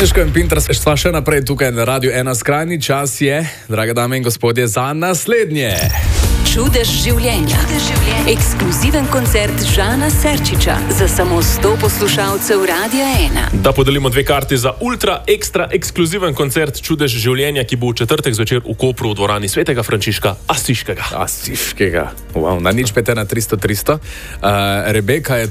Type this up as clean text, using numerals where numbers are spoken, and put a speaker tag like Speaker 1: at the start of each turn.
Speaker 1: Neško in Pinter sva še naprej tukaj na Radiu 1 skrajni čas je, drage dame in gospodje, za naslednje.
Speaker 2: Čudež življenja. Ekskluziven koncert Žana Serčiča za samo 100 poslušalcev Radia 1.
Speaker 3: Da podelimo 2 karti za ultra ekstra ekskluziven koncert Čudež življenja, ki bo v četrtek zvečer v Kopru v dvorani Svetega Frančiška Asiškega.
Speaker 1: Wow, na nič pete na 300. Rebeka je